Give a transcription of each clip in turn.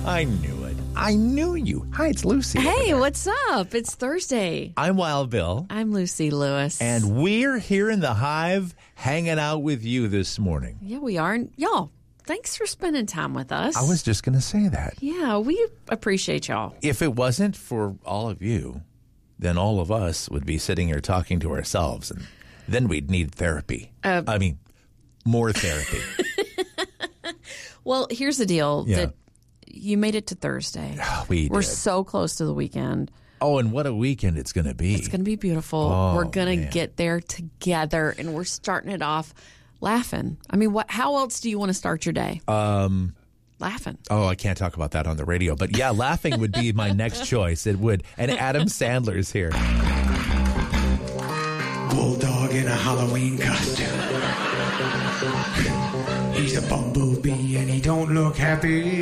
I knew it. I knew you. Hi, it's Lucy. Hey, what's up? It's Thursday. I'm Wild Bill. I'm Lucy Lewis. And we're here in the Hive hanging out with you this morning. Yeah, we are. And y'all, thanks for spending time with us. I was just going to say that. Yeah, we appreciate y'all. If it wasn't for all of you, then all of us would be sitting here talking to ourselves, and then we'd need therapy. More therapy. Well, here's the deal. Yeah. That you made it to Thursday. We're so close to the weekend. Oh, and what a weekend it's going to be. It's going to be beautiful. Oh, we're going to man. get there together, and we're starting it off laughing. I mean, how else do you want to start your day? Laughing. Oh, I can't talk about that on the radio. But yeah, laughing would be my next choice. It would. And Adam Sandler's here. Bulldog in a Halloween costume. He's a bumblebee and he don't look happy.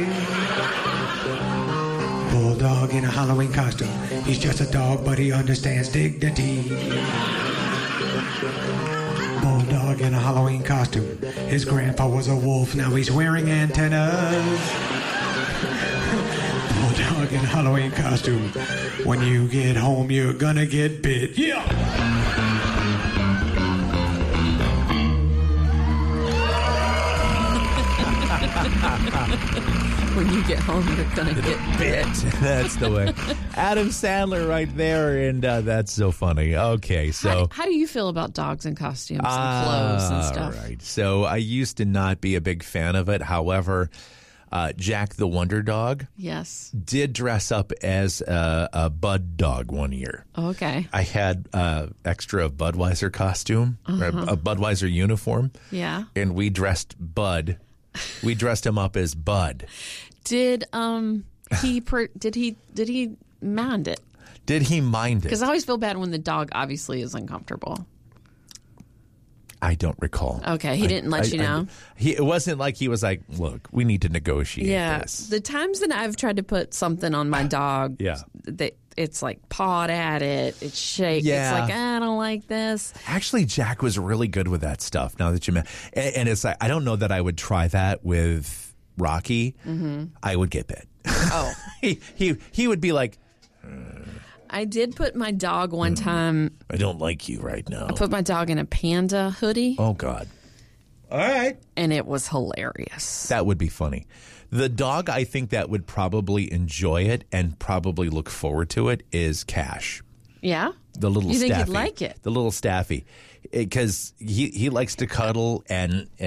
Bulldog in a Halloween costume. He's just a dog, but he understands dignity. Bulldog in a Halloween costume. His grandpa was a wolf, now he's wearing antennas. Bulldog in a Halloween costume. When you get home, you're gonna get bit. Yeah! When you get home, you're going to get Bit. That's the way. Adam Sandler right there, and that's so funny. Okay, so How do you feel about dogs in costumes and clothes and stuff? Right. So I used to not be a big fan of it. However, Jack the Wonder Dog Yes. did dress up as a Bud dog one year. Okay. I had extra Budweiser costume, or a Budweiser uniform, Yeah. and we dressed Bud. We dressed him up as Bud. Did he mind it? Did he mind it? Because I always feel bad when the dog obviously is uncomfortable. I don't recall. Okay, he didn't let you know? It wasn't like he was like, look, we need to negotiate this. The times that I've tried to put something on my dog, Yeah. it's like pawed at it, it's shake. Yeah. It's like, I don't like this. Actually, Jack was really good with that stuff. Now that you mention, and it's like I don't know that I would try that with Rocky. Mm-hmm. I would get bit. Oh. he would be like, I did put my dog one time, I don't like you right now. put my dog in a panda hoodie, Oh God. All right. and it was hilarious. That would be funny. The dog I think that would probably enjoy it and probably look forward to it is Cash. Yeah? The little You think he'd staffy. like it? The little staffy. Because he likes to cuddle and